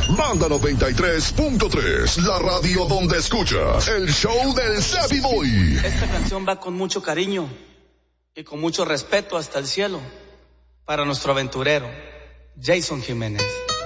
Banda 93.3, la radio donde escuchas el show del Savvy Boy. Esta canción va con mucho cariño y con mucho respeto hasta el cielo para nuestro aventurero, Jason Jiménez.